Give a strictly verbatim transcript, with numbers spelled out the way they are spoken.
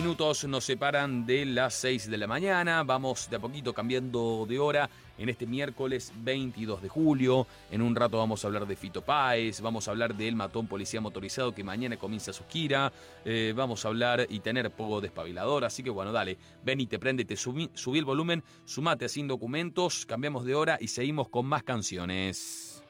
minutos nos separan de las seis de la mañana. Vamos de a poquito cambiando de hora en este miércoles veintidós de julio. En un rato vamos a hablar de Fito Páez, vamos a hablar del matón policía motorizado que mañana comienza su gira. Eh, vamos a hablar y tener poco despabilador. Así que bueno, dale, ven y te préndete, subí, subí el volumen, sumate a Sin Documentos, cambiamos de hora y seguimos con más canciones.